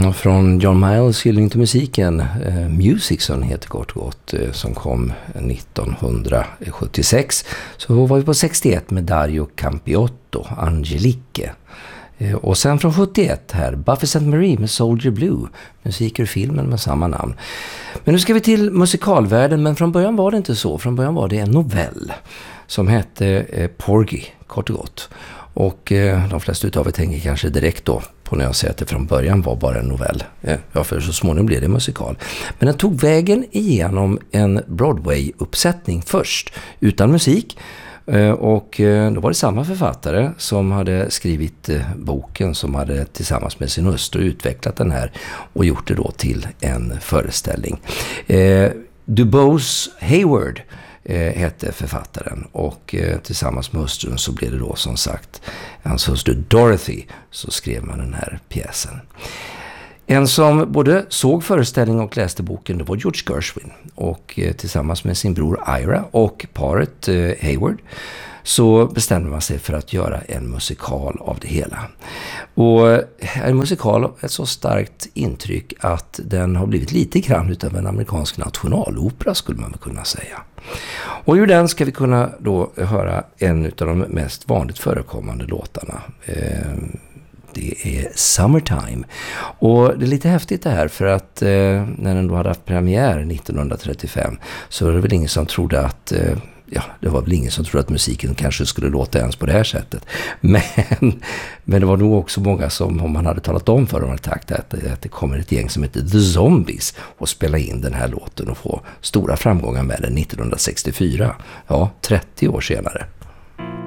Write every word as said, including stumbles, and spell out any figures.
Mm, från John Miles hyllning till musiken, eh, Musicson heter kort och gott, eh, som kom nittonhundrasjuttiosex. Så var vi på sextioett med Dario Campiotto, Angelique. Eh, och sen från sjuttioett här, Buffy Sainte Marie med Soldier Blue, musik ur filmen med samma namn. Men nu ska vi till musikalvärlden, men från början var det inte så. Från början var det en novell som hette eh, Porgy, kort och gott. Och eh, de flesta utav er tänker kanske direkt då på när jag säger att det från början var bara en novell. Ja, för så småningom blev det musikal. Men den tog vägen igenom en Broadway-uppsättning först, utan musik. Eh, och eh, då var det samma författare som hade skrivit eh, boken, som hade tillsammans med sin hustru utvecklat den här och gjort det då till en föreställning. Eh, DuBose Hayward Eh, hette författaren, och eh, tillsammans med hustrun så blev det då som sagt hans hustru Dorothy, så skrev man den här pjäsen. En som både såg föreställningen och läste boken, det var George Gershwin, och eh, tillsammans med sin bror Ira och paret eh, Hayward så bestämde man sig för att göra en musikal av det hela. Och en musikal har ett så starkt intryck att den har blivit lite grann utav en amerikansk nationalopera, skulle man väl kunna säga. Och ur den ska vi kunna då höra en av de mest vanligt förekommande låtarna. Det är Summertime. Och det är lite häftigt det här, för att när den då hade haft premiär nittonhundratrettiofem så var det väl ingen som trodde att ja, det var väl ingen som trodde att musiken kanske skulle låta ens på det här sättet. Men, men det var nog också många som, om man hade talat om för dem att, att, att det kommer ett gäng som heter The Zombies och spela in den här låten och få stora framgångar med den nittonhundrasextiofyra. Ja, trettio år senare.